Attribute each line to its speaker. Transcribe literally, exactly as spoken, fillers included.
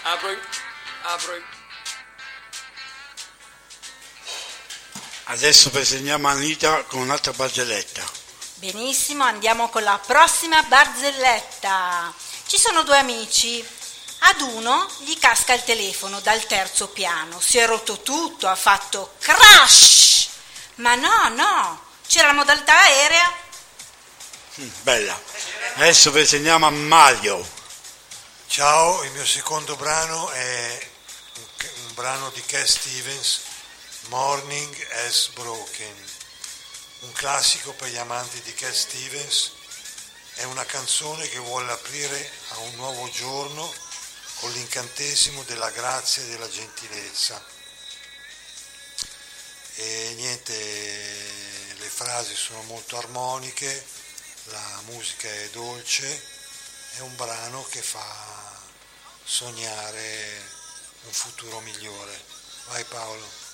Speaker 1: Apro, apro.
Speaker 2: Adesso presentiamo Anita con un'altra barzelletta.
Speaker 3: Benissimo, andiamo con la prossima barzelletta. Ci sono due amici. Ad uno gli casca il telefono dal terzo piano, si è rotto tutto, ha fatto crash! Ma no, no, c'era la modalità aerea.
Speaker 2: Mm, bella. Adesso presentiamo a Mario.
Speaker 4: Ciao, il mio secondo brano è un, un brano di Cat Stevens, Morning Has Broken, un classico per gli amanti di Cat Stevens. È una canzone che vuole aprire a un nuovo giorno con l'incantesimo della grazia e della gentilezza. E niente, le frasi sono molto armoniche, la musica è dolce, è un brano che fa sognare un futuro migliore. Vai Paolo.